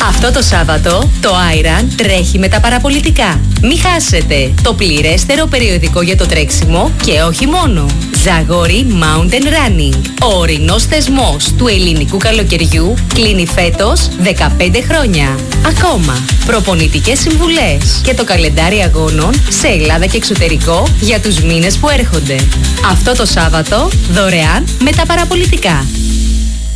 Αυτό το Σάββατο το Iron τρέχει με τα παραπολιτικά. Μη χάσετε το πληρέστερο περιοδικό για το τρέξιμο και όχι μόνο. Ζαγόρι Mountain Running. Ο ορεινός θεσμός του ελληνικού καλοκαιριού κλείνει φέτος 15 χρόνια. Ακόμα, προπονητικές συμβουλές και το καλεντάρι αγώνων σε Ελλάδα και εξωτερικό για τους μήνες που έρχονται. Αυτό το Σάββατο δωρεάν με τα παραπολιτικά.